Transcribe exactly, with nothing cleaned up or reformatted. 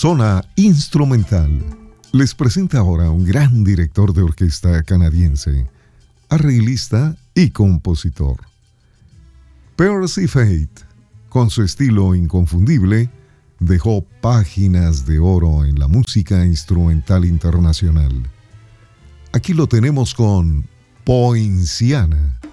Zona Instrumental les presenta ahora a un gran director de orquesta canadiense, arreglista y compositor. Percy Faith, con su estilo inconfundible, dejó páginas de oro en la música instrumental internacional. Aquí lo tenemos con Poinciana.